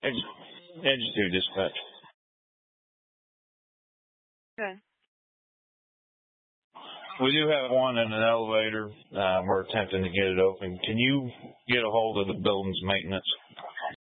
Edge 2 dispatch. Good. We do have one in an elevator. We're attempting to get it open. Can you get a hold of the building's maintenance